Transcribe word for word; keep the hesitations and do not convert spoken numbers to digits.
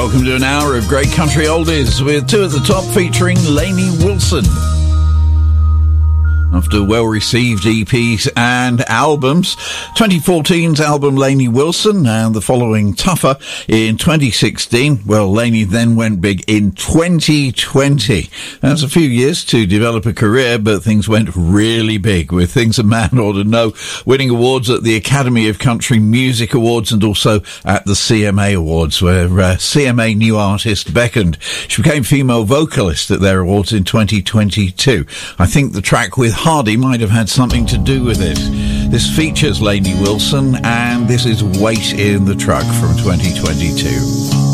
Welcome to an hour of great country oldies with two at the top featuring Lainey Wilson. After well-received E Ps and albums, twenty fourteen's album Lainey Wilson and the following Tougher in twenty sixteen. Well, Lainey then went big in twenty twenty. That's a few years to develop a career, but things went really big with Things a Man Ought to Know, winning awards at the Academy of Country Music Awards and also at the C M A Awards, where uh, C M A New Artist beckoned. She became female vocalist at their awards in twenty twenty-two. I think the track with Hardy might have had something to do with it. This features Lainey Wilson, and this is Wait in the Truck from twenty twenty-two.